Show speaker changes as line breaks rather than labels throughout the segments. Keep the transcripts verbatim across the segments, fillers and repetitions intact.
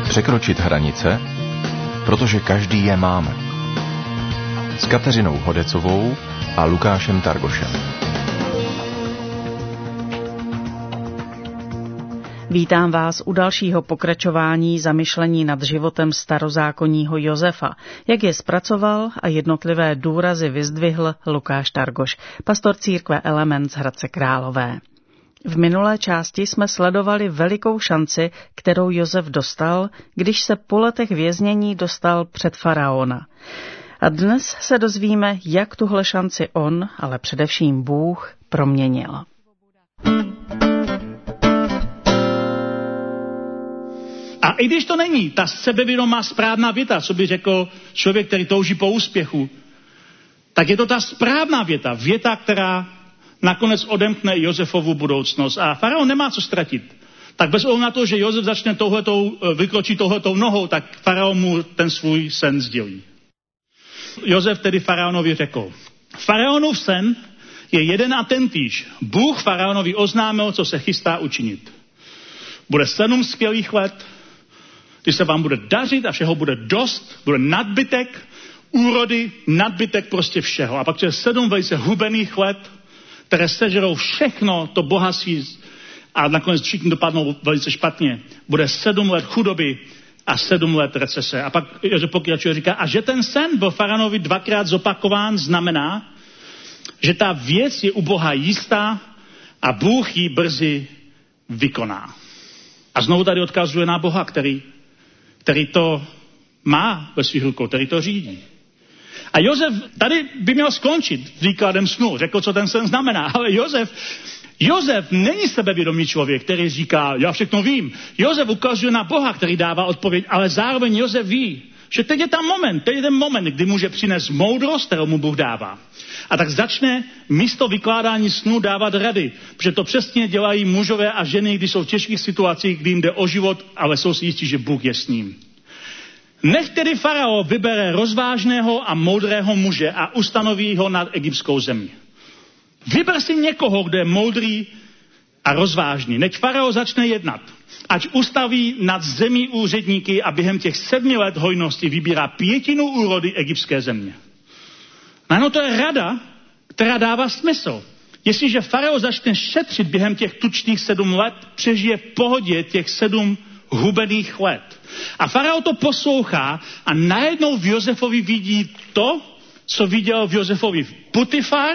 Překročit hranice, protože každý je máme. S Kateřinou Hodecovou a Lukášem Targošem.
Vítám vás u dalšího pokračování zamyšlení nad životem starozákonního Josefa, jak je zpracoval a jednotlivé důrazy vyzdvihl Lukáš Targoš, pastor církve Element z Hradce Králové. V minulé části jsme sledovali velikou šanci, kterou Josef dostal, když se po letech věznění dostal před faraona. A dnes se dozvíme, jak tuhle šanci on, ale především Bůh, proměnil.
A i když to není ta sebevědomá správná věta, co by řekl člověk, který touží po úspěchu, tak je to ta správná věta. Věta, která nakonec odemkne Josefovu budoucnost. A faraon nemá co ztratit. Tak bez ohledu na to, že Josef začne touhletou, vykročit touhletou nohou, tak faraon mu ten svůj sen sdělí. Josef tedy faraonovi řekl: Faraonův sen je jeden a tentýž. Bůh faraonovi oznámil, co se chystá učinit. Bude sedm skvělých let, kdy se vám bude dařit a všeho bude dost, bude nadbytek, úrody, nadbytek prostě všeho. A pak je sedm velice hubených let, které sežerou všechno to bohatství a nakonec všichni dopadnou velice špatně. Bude sedm let chudoby a sedm let recese. A pak Josef pokračuje, říká, a že ten sen byl faraonovi dvakrát zopakován, znamená, že ta věc je u Boha jistá a Bůh ji brzy vykoná. A znovu tady odkazuje na Boha, který, který to má ve svých rukou, který to řídí. A Josef tady by měl skončit výkladem snu, řekl, co ten sen znamená, ale Josef, Josef není sebevědomý člověk, který říká, já všechno vím. Josef ukazuje na Boha, který dává odpověď, ale zároveň Josef ví, že teď je tam moment, teď je ten moment, kdy může přinést moudrost, kterou mu Bůh dává. A tak začne místo vykládání snů dávat rady, protože to přesně dělají mužové a ženy, když jsou v těžkých situacích, kdy jim jde o život, ale jsou si jistí, že Bůh je s ním. Nech tedy farao vybere rozvážného a moudrého muže a ustanoví ho nad egyptskou zemi. Vyber si někoho, kdo je moudrý a rozvážný. Nech farao začne jednat. Ať ustaví nad zemí úředníky a během těch sedmi let hojnosti vybírá pětinu úrody egyptské země. Ano, to je rada, která dává smysl. Jestliže farao začne šetřit během těch tučných sedm let, přežije v pohodě těch sedm hubených let. A farao to poslouchá a najednou v Josefovi vidí to, co viděl v Josefovi Putifar,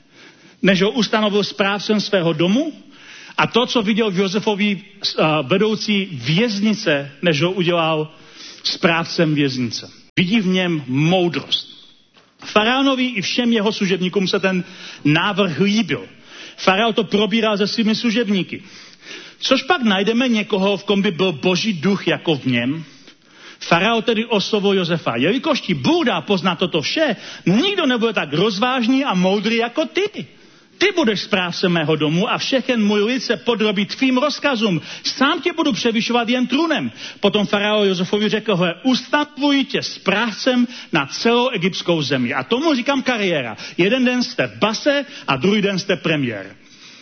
než ho ustanovil správcem svého domu, a to, co viděl v Josefovi uh, vedoucí věznice, než ho udělal správcem věznice. Vidí v něm moudrost. Faraonovi i všem jeho služebníkům se ten návrh líbil. Farao to probíral se svými služebníky. Což pak najdeme někoho, v kom by byl boží duch jako v něm. Farao tedy oslovil Josefa. Jelikož ti Bůh dá poznat toto vše, nikdo nebude tak rozvážný a moudrý jako ty. Ty budeš správcem mého domu a všechen můj lid se podrobí tvým rozkazům. Sám tě budu převyšovat jen trůnem. Potom farao Josefovi řekl, hele, ustanovuji tě správcem na celou egyptskou zemi. A tomu říkám kariéra. Jeden den jste v base a druhý den jste premiér.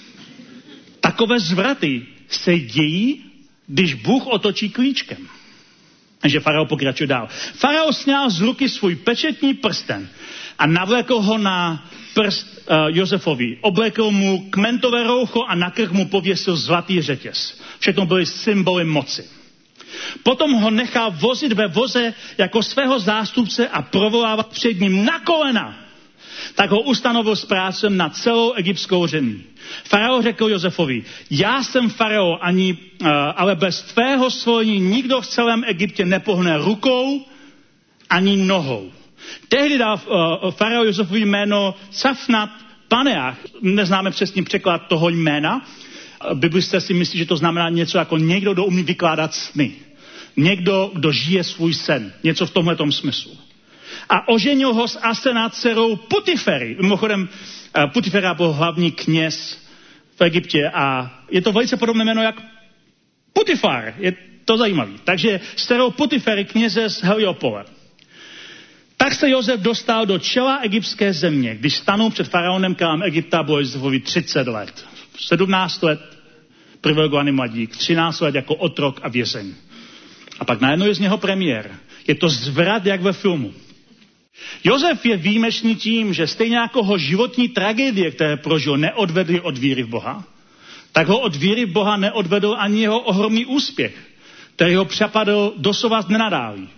Takové zvraty se dějí, když Bůh otočí klíčkem. Takže farao pokračuje dál. Farao sňal z ruky svůj pečetní prsten a navlékl ho na prst uh, Josefovi. Oblékl mu kmentové roucho a na krk mu pověsil zlatý řetěz. Všechno byly symboly moci. Potom ho nechal vozit ve voze jako svého zástupce a provolávat před ním na kolena. Tak ho ustanovil správcem na celou egyptskou zemi. Farao řekl Josefovi, já jsem farao, ani, uh, ale bez tvého svolení nikdo v celém Egyptě nepohne rukou ani nohou. Tehdy dal uh, farao Josefovi jméno Cafnat Paneach. Neznáme přesný překlad toho jména. Biblisté si myslí, že to znamená něco jako někdo, kdo umí vykládat sny. Někdo, kdo žije svůj sen. Něco v tomhletom smyslu. A oženil ho s Asenát dcerou Putifery. Mimochodem, Putifera byl hlavní kněz v Egyptě a je to velice podobné jméno jak Putifar. Je to zajímavý. Takže s dcerou Putifery, kněze z Heliopole. Tak se Josef dostal do čela egyptské země. Když stanul před faraonem králem Egypta, bylo Josefovi třicet let. sedmnáct let privilegovaný mladík, třináct let jako otrok a vězeň. A pak najednou je z něho premiér. Je to zvrat jak ve filmu. Josef je výjimečný tím, že stejně jako ho životní tragédie, které prožil, neodvedly od víry v Boha, tak ho od víry v Boha neodvedl ani jeho ohromný úspěch, který ho přepadl doslova z nenadálí.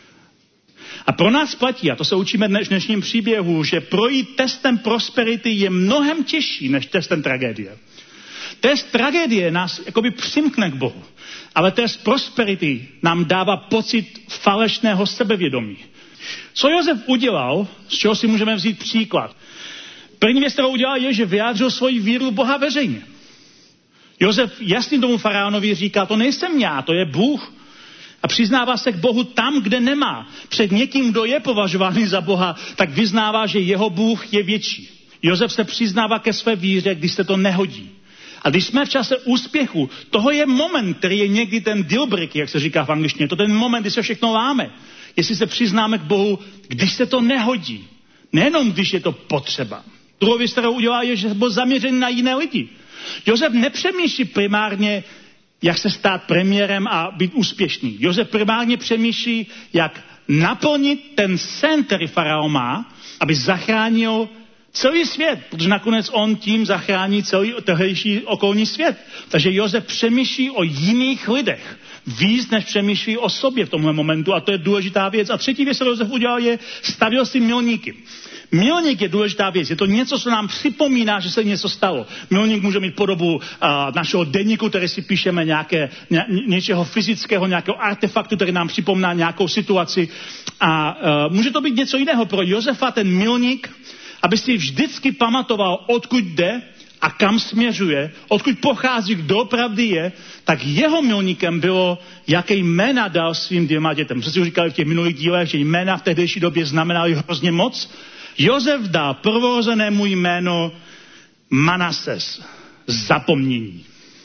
A pro nás platí, a to se učíme dnes v dnešním příběhu, že projít testem prosperity je mnohem těžší než testem tragédie. Test tragédie nás jakoby přimkne k Bohu, ale test prosperity nám dává pocit falešného sebevědomí. Co Josef udělal, z čeho si můžeme vzít příklad? První věc, kterou udělal, je, že vyjádřil svoji víru v Boha veřejně. Josef jasně tomu faraonovi říká, to nejsem já, to je Bůh. A přiznává se k Bohu tam, kde nemá. Před někým, kdo je považovaný za Boha, tak vyznává, že jeho Bůh je větší. Josef se přiznává ke své víře, když se to nehodí. A když jsme v čase úspěchu, toho je moment, který je někdy ten deal breaker, jak se říká v angličtině. To je ten moment, kdy se všechno láme. Jestli se přiznáme k Bohu, když se to nehodí. Nejenom, když je to potřeba. Druhou věc, kterou udělá, je, že byl zaměřený na jiné lidi. Josef nepřemýšlí primárně, jak se stát premiérem a být úspěšný. Josef primárně přemýšlí, jak naplnit ten sen, který faraon má, aby zachránil celý svět, protože nakonec on tím zachrání celý tehdejší okolní svět. Takže Josef přemýšlí o jiných lidech. Víc, než přemýšlí o sobě v tomhle momentu a to je důležitá věc. A třetí věc, co Josef udělal, je stavěl si milníky. Milník je důležitá věc. Je to něco, co nám připomíná, že se něco stalo. Milník může mít podobu uh, našeho deníku, který si píšeme nějaké, ně, něčeho fyzického, nějakého artefaktu, který nám připomíná nějakou situaci. A uh, může to být něco jiného. Pro Josefa ten milník, aby si vždycky pamatoval, odkud jde a kam směřuje, odkud pochází, kdo opravdu je, tak jeho milníkem bylo, jaké jména dal svým dvěma dětem. Co si už říkali v těch minulých dílech, že jména v tehdejší době znamenaly hrozně moc. Josef dal prvorozenému jméno Manases, zapomnění.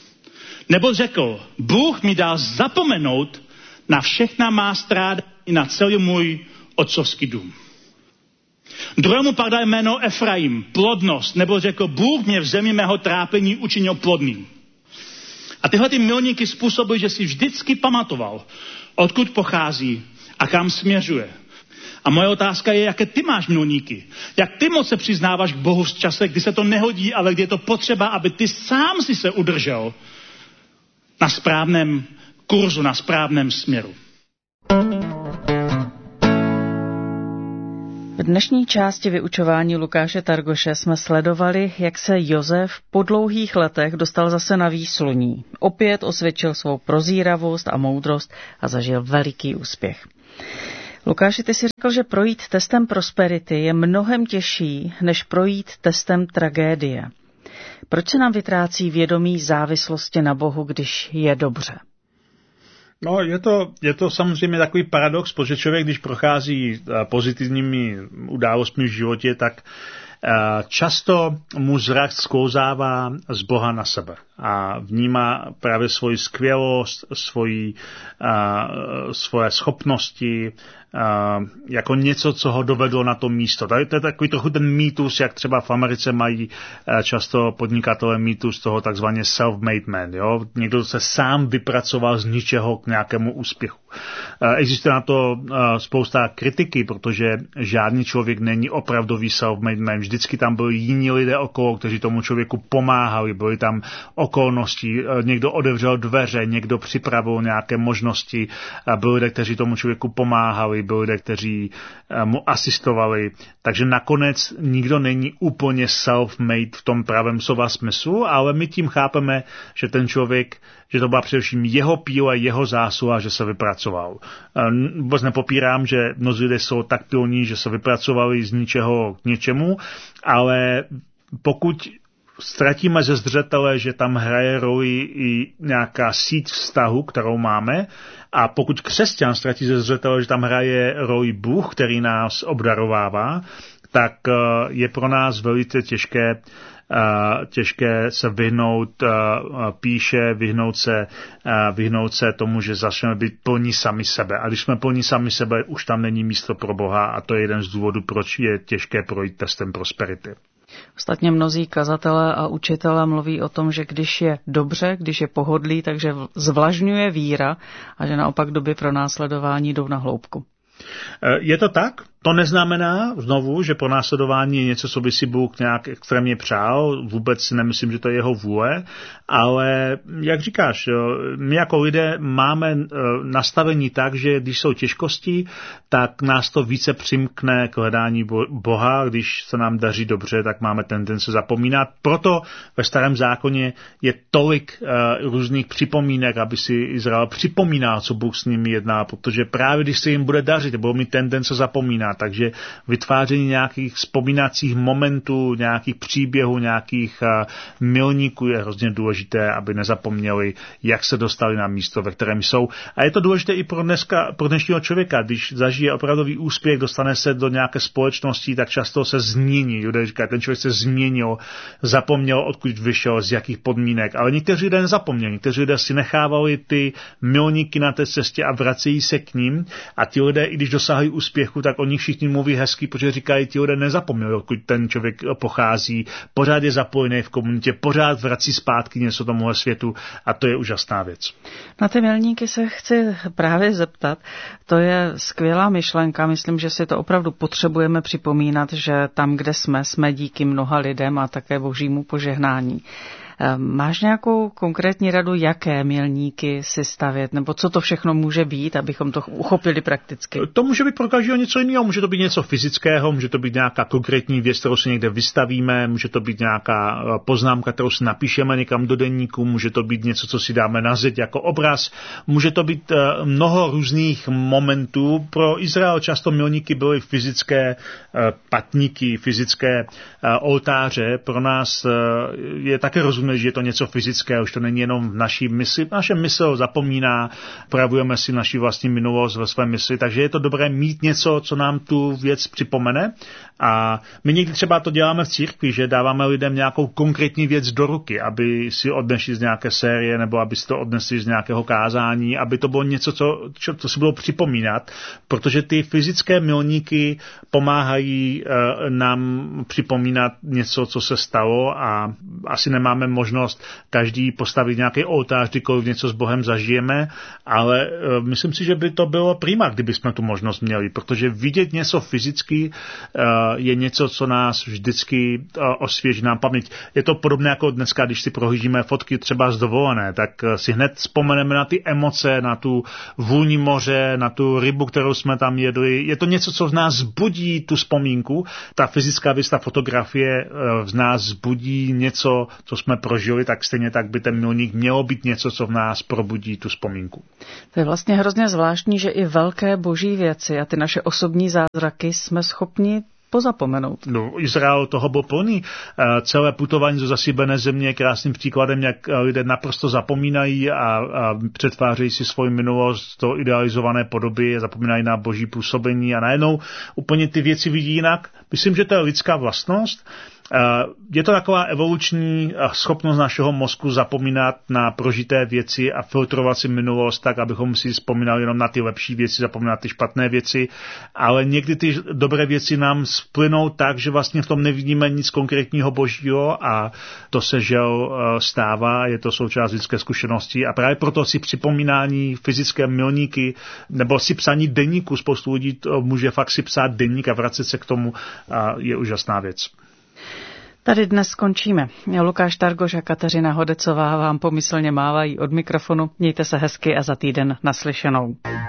Nebo řekl, Bůh mi dal zapomenout na všechna má strádání, na celý můj otcovský dům. Druhému pak dal jméno Efraim, plodnost, nebo řekl, Bůh mě v zemi mého trápení učinil plodným. A tyhle ty milníky způsobily, že si vždycky pamatoval, odkud pochází a kam směřuje. A moje otázka je, jaké ty máš milníky. Jak ty moc se přiznáváš k Bohu v čase, kdy se to nehodí, ale kdy je to potřeba, aby ty sám si se udržel na správném kurzu, na správném směru.
V dnešní části vyučování Lukáše Targoše jsme sledovali, jak se Josef po dlouhých letech dostal zase na výsluní. Opět osvědčil svou prozíravost a moudrost a zažil veliký úspěch. Lukáši, ty si řekl, že projít testem prosperity je mnohem těžší, než projít testem tragédie. Proč se nám vytrácí vědomí závislosti na Bohu, když je dobře?
No, je to, je to samozřejmě takový paradox, protože člověk, když prochází pozitivními událostmi v životě, tak často mu zrak sklouzává z Boha na sebe a vnímá právě svoji skvělost, svoji, svoje schopnosti jako něco, co ho dovedlo na to místo. To je, to je takový trochu ten mýtus, jak třeba v Americe mají často podnikatelé mýtus toho takzvaně self-made man. Jo? Někdo se sám vypracoval z ničeho k nějakému úspěchu. Existuje na to spousta kritiky, protože žádný člověk není opravdový self-made man. Vždycky tam byli jiní lidé okolo, kteří tomu člověku pomáhali. Byly tam okolnosti, někdo otevřel dveře, někdo připravil nějaké možnosti. Byli lidé, kteří tomu člověku pomáhali, byli lidé, kteří mu asistovali. Takže nakonec nikdo není úplně self-made v tom pravém slova smyslu, ale my tím chápeme, že ten člověk, že to byla především jeho píle, jeho zásluha, že se vypracoval. Vůbec nepopírám, že mnozí lidé jsou tak pilní, že se vypracovali z ničeho k něčemu, ale pokud ztratíme ze zřetele, že tam hraje roli i nějaká síť vztahu, kterou máme, a pokud křesťan ztratí ze zřetele, že tam hraje roli Bůh, který nás obdarovává, tak je pro nás velice těžké těžké se vyhnout píše, vyhnout se, vyhnout se tomu, že začneme být plní sami sebe. A když jsme plní sami sebe, už tam není místo pro Boha a to je jeden z důvodů, proč je těžké projít testem prosperity.
Ostatně mnozí kazatelé a učitelé mluví o tom, že když je dobře, když je pohodlí, takže zvlažňuje víra a že naopak doby pro následování jdou na hloubku.
Je to tak? To neznamená znovu, že pronásledování je něco, co by si Bůh nějak extrémně přál. Vůbec si nemyslím, že to je jeho vůle. Ale jak říkáš, my jako lidé máme nastavení tak, že když jsou těžkosti, tak nás to více přimkne k hledání Boha. Když se nám daří dobře, tak máme tendence zapomínat. Proto ve Starém zákoně je tolik různých připomínek, aby si Izrael připomínal, co Bůh s nimi jedná, protože právě když se jim bude dařit, budou mít tendence zapomínat. Takže vytváření nějakých vzpomínacích momentů, nějakých příběhů, nějakých milníků je hrozně důležité, aby nezapomněli, jak se dostali na místo, ve kterém jsou. A je to důležité i pro, dneska, pro dnešního člověka. Když zažije opravdový úspěch, dostane se do nějaké společnosti, tak často se změní. Lidé říkají, ten člověk se změnil, zapomněl, odkud vyšel, z jakých podmínek. Ale někteří lidé nezapomněli. Někteří lidé si nechávali ty milníky na té cestě a vracejí se k ním. A ti lidé, i když dosáhají úspěchu, tak oni všichni mluví hezky, protože říkají, ti lidé nezapomněli, odkud ten člověk pochází, pořád je zapojený v komunitě, pořád vrací zpátky něco tomuhle světu a to je úžasná věc.
Na ty milníky se chci právě zeptat. To je skvělá myšlenka. Myslím, že si to opravdu potřebujeme připomínat, že tam, kde jsme, jsme díky mnoha lidem a také božímu požehnání. Máš nějakou konkrétní radu, jaké milníky si stavět, nebo co to všechno může být, abychom to uchopili prakticky?
To může být pro každého něco jiného, může to být něco fyzického, může to být nějaká konkrétní věc, kterou si někde vystavíme, může to být nějaká poznámka, kterou si napíšeme někam do deníku, může to být něco, co si dáme na zeď jako obraz, může to být mnoho různých momentů. Pro Izrael často milníky byly fyzické patníky, fyzické oltáře. Pro nás je také rozumné, že je to něco fyzického, už to není jenom v naší mysli. Naše mysl zapomíná, projevujeme si naši vlastní minulost ve své mysli, takže je to dobré mít něco, co nám tu věc připomene. A my někdy třeba to děláme v církvi, že dáváme lidem nějakou konkrétní věc do ruky, aby si odnesli z nějaké série nebo aby si to odnesli z nějakého kázání, aby to bylo něco, co, čo, co si bylo připomínat, protože ty fyzické milníky pomáhají e, nám připomínat něco, co se stalo a asi nemáme možnost každý postavit nějaký oltář, kdykoliv něco s Bohem zažijeme, ale e, myslím si, že by to bylo prima, kdyby jsme tu možnost měli, protože vidět něco fyzicky e, je něco, co nás vždycky osvěží nám paměť. Je to podobné jako dneska, když si prohlížíme fotky třeba z dovolené, tak si hned vzpomeneme na ty emoce, na tu vůni moře, na tu rybu, kterou jsme tam jedli. Je to něco, co v nás zbudí tu vzpomínku. Ta fyzická věc, ta fotografie v nás zbudí něco, co jsme prožili, tak stejně tak by ten milník mělo být něco, co v nás probudí tu vzpomínku.
To je vlastně hrozně zvláštní, že i velké boží věci a ty naše osobní zázraky jsme schopni pozapomenout.
No, Izrael toho byl plný. Celé putování do zasíbené země je krásným příkladem, jak lidé naprosto zapomínají a, a přetvářejí si svoji minulost do idealizované podoby, zapomínají na boží působení a najednou úplně ty věci vidí jinak. Myslím, že to je lidská vlastnost. Je to taková evoluční schopnost našeho mozku zapomínat na prožité věci a filtrovat si minulost tak, abychom si vzpomínali jenom na ty lepší věci, zapomínat ty špatné věci, ale někdy ty dobré věci nám splynou tak, že vlastně v tom nevidíme nic konkrétního božího a to se žel stává, je to součást lidské zkušenosti a právě proto si připomínání fyzické milníky nebo si psaní deníku, spoustu lidí může fakt si psát deník a vracet se k tomu a je úžasná věc.
Tady dnes skončíme. Lukáš Targoš a Kateřina Hodecová vám pomyslně mávají od mikrofonu. Mějte se hezky a za týden naslyšenou.